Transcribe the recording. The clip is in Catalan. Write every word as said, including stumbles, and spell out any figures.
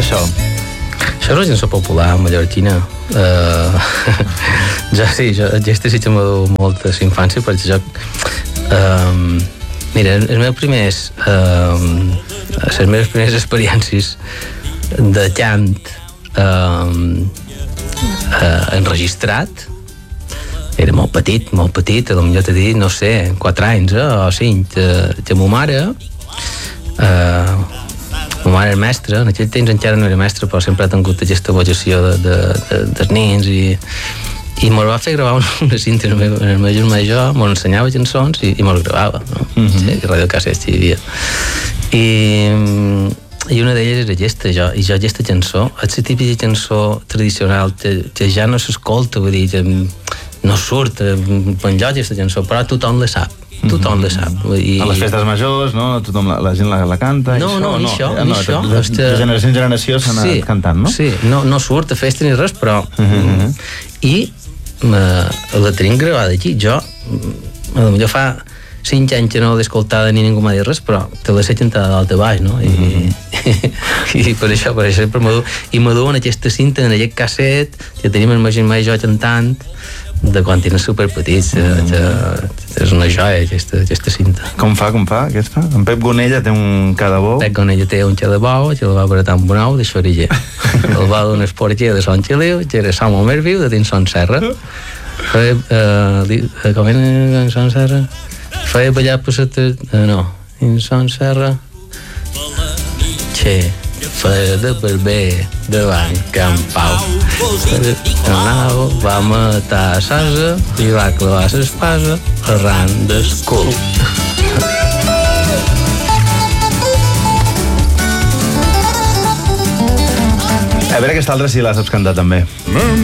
això? Això és una cançó popular mallorquina. Uh, jo sí, jo, aquesta sí que m'ha dut molta infància, perquè jo... Uh, mira, els meus primers... Uh, les meves primeres experiències de cant uh, uh, enregistrat era molt petit, molt petit, potser t'he dit, no sé, quatre anys eh, o cinc, uh, que ma mare... Uh, ma mare era mestra, en aquell temps encara no era mestra, però sempre ha tingut aquesta vocació de, de, de, dels nens i, i me'l va fer gravar una cinta en el meu, en el meu germà major, m'ensenyava cançons i, i me'l gravava, no? Uh -huh. Sí, radiocassettes hi havia. I, i una d'elles era aquesta, jo, i jo aquesta cançó, és la típica cançó tradicional que, que ja no s'escolta, vull dir, que no surt per enlloc aquesta cançó, però tothom la sap. Tothom la sap. I... A les festes majors, no? Tothom, la, la gent la, la canta. No, això, no, ni no, això, eh, ni no, això. De, de, de generació en generació s'ha anat sí, cantant, no? Sí, no, no surt a festa ni res, però... Uh -huh. I uh, la tenim gravada aquí. Jo, potser fa cinc anys que no l'he escoltada ni ningú m'ha dit res, però te la sé cantada dalt a baix, no? I, uh -huh. i per això, per això sempre m'adú... I m'adú en aquesta cinta, en aquest casset, que tenim el meu germà i jo cantant, de quan tenen superpetits. Mm. És una joia aquesta, aquesta cinta. Com fa, com fa aquesta? En Pep Gonella té un cadabou. Pep Gonella té un cadabou que el va apretar amb un ou de xoriller. El va donar esporger de Son Xiliu, que era som el més viu de dins Son Serra. Feia, uh, com era en Son Serra? Feia ballar per la... Uh, no, en Son Serra... Che... feia de barber davant Can Pau. Anava, va matar a Sasa i va clavar l'espasa arran del cul. A veure aquesta altra si la saps cantar també.